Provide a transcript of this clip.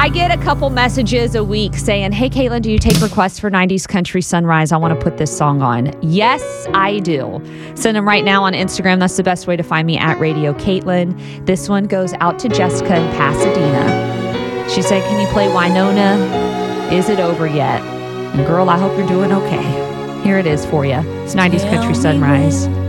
I get a couple messages a week saying, hey, Caitlin, do you take requests for 90s Country Sunrise? I want to put this song on. Yes, I do. Send them right now on Instagram. That's the best way to find me, at Radio Caitlin. This one goes out to Jessica in Pasadena. She said, can you play Winona? Is it over yet? And girl, I hope you're doing okay. Here it is for you. It's 90s Country Sunrise.